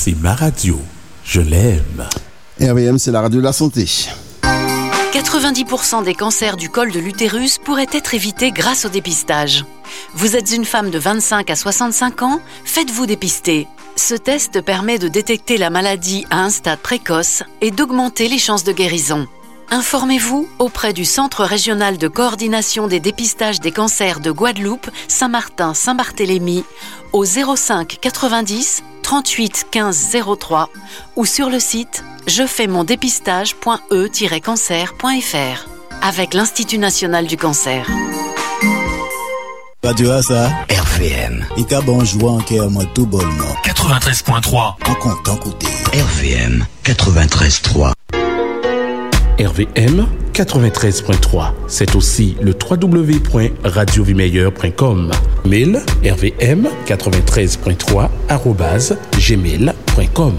c'est ma radio. Je l'aime. RVM, c'est la radio de la santé. 90% des cancers du col de l'utérus pourraient être évités grâce au dépistage. Vous êtes une femme de 25 à 65 ans, faites-vous dépister. Ce test permet de détecter la maladie à un stade précoce et d'augmenter les chances de guérison. Informez-vous auprès du Centre régional de coordination des dépistages des cancers de Guadeloupe, Saint-Martin, Saint-Barthélemy au 05 90 38 15 03 ou sur le site jefaimondepistage.e-cancer.fr avec l'Institut national du cancer. Radio Asa, RVM. Et qu'à bon joie en cœur, moi tout bonnement. 93.3. En content côté. RVM 93.3. RVM 93.3. C'est aussi le www.radiovimeilleur.com. Mail rvm93.3@gmail.com.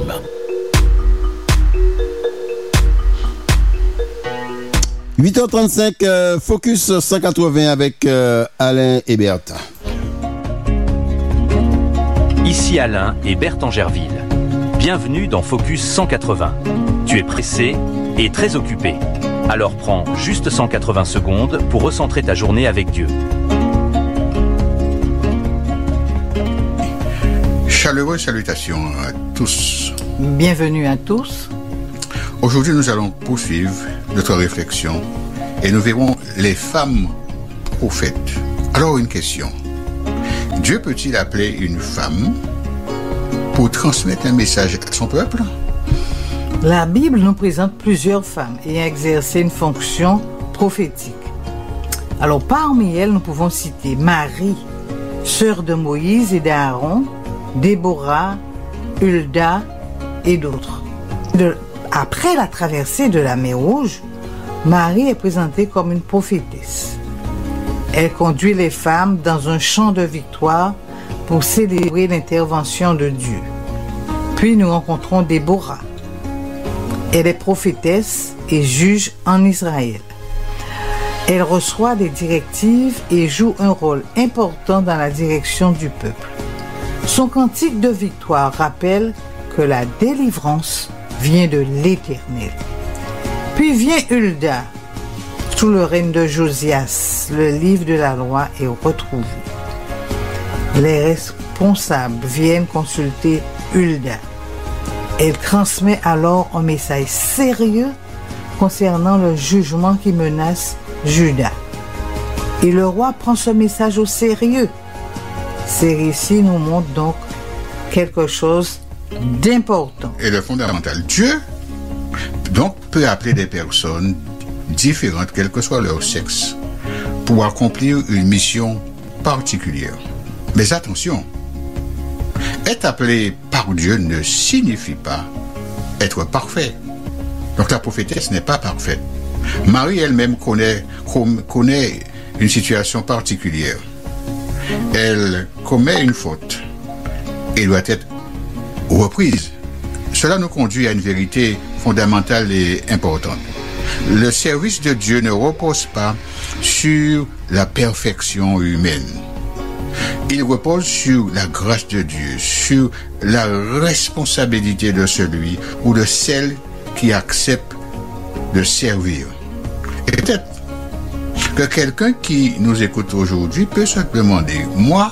« 8h35, Focus 180 avec Alain et Berthe. » Ici Alain et Berthe Angerville. Bienvenue dans Focus 180. Tu es pressé et très occupé. Alors prends juste 180 secondes pour recentrer ta journée avec Dieu. Chaleureuses salutations à tous. Bienvenue à tous. Aujourd'hui, nous allons poursuivre notre réflexion et nous verrons les femmes prophètes. Alors, une question. Dieu peut-il appeler une femme pour transmettre un message à son peuple? La Bible nous présente plusieurs femmes ayant exercé une fonction prophétique. Alors, parmi elles, nous pouvons citer Marie, sœur de Moïse et d'Aaron, Déborah, Hulda et d'autres. Après la traversée de la mer Rouge, Marie est présentée comme une prophétesse. Elle conduit les femmes dans un chant de victoire pour célébrer l'intervention de Dieu. Puis nous rencontrons Déborah. Elle est prophétesse et juge en Israël. Elle reçoit des directives et joue un rôle important dans la direction du peuple. Son cantique de victoire rappelle que la délivrance vient de l'Éternel. Puis vient Hulda. Sous le règne de Josias, le livre de la loi est retrouvé. Les responsables viennent consulter Hulda. Elle transmet alors un message sérieux concernant le jugement qui menace Juda. Et le roi prend ce message au sérieux. Ces récits nous montrent donc quelque chose d'important. Et le fondamental, Dieu donc peut appeler des personnes différentes, quel que soit leur sexe, pour accomplir une mission particulière. Mais attention, être appelé par Dieu ne signifie pas être parfait. Donc la prophétesse n'est pas parfaite. Marie elle-même connaît une situation particulière. Elle commet une faute et doit être reprise. Cela nous conduit à une vérité fondamentale et importante. Le service de Dieu ne repose pas sur la perfection humaine. Il repose sur la grâce de Dieu, sur la responsabilité de celui ou de celle qui accepte de servir. Et peut-être que quelqu'un qui nous écoute aujourd'hui peut se demander, moi,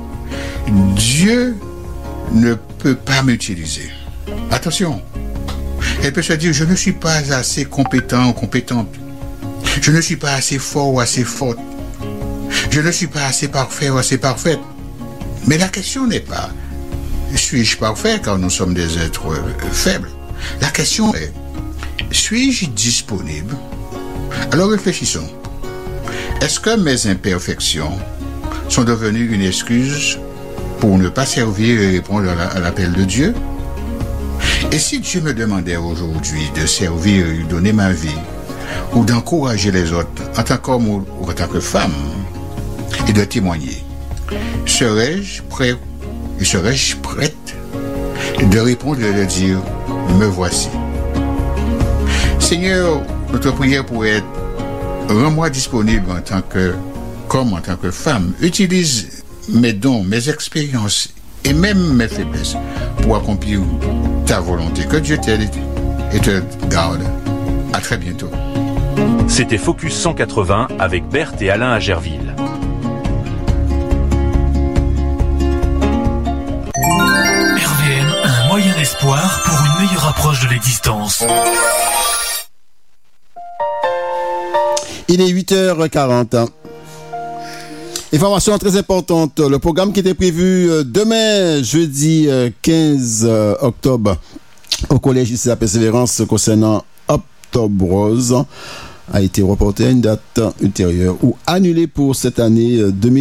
Dieu ne peut pas m'utiliser. Attention, elle peut se dire, je ne suis pas assez compétent ou compétente. Je ne suis pas assez fort ou assez forte. Je ne suis pas assez parfait ou assez parfaite. Mais la question n'est pas, suis-je parfait car nous sommes des êtres faibles. La question est, suis-je disponible? Alors réfléchissons. Est-ce que mes imperfections sont devenues une excuse pour ne pas servir et répondre à l'appel de Dieu? Et si Dieu me demandait aujourd'hui de servir et lui donner ma vie, ou d'encourager les autres en tant qu'homme ou en tant que femme, et de témoigner, serais-je prêt et serais-je prête de répondre et de dire, me voici. Seigneur, notre prière pourrait être, rends-moi disponible en tant qu'homme, en tant que femme. Utilise mes dons, mes expériences et même mes faiblesses pour accomplir ta volonté. Que Dieu t'aide et te garde. À très bientôt. C'était Focus 180 avec Berthe et Alain à Gerville. RVM, un moyen d'espoir pour une meilleure approche de l'existence. Il est 8h40. Information très importante. Le programme qui était prévu demain, jeudi 15 octobre, au collège ici à Persévérance concernant Octobre Rose, a été reporté à une date ultérieure ou annulé pour cette année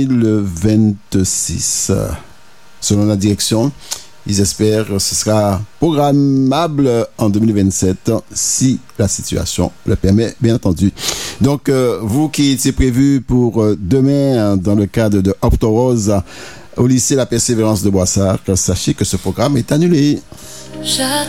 2026. Selon la direction, ils espèrent que ce sera programmable en 2027 si la situation le permet, bien entendu. Donc, vous qui étiez prévu pour demain dans le cadre de Octobre Rose au lycée La Persévérance de Boissard, sachez que ce programme est annulé.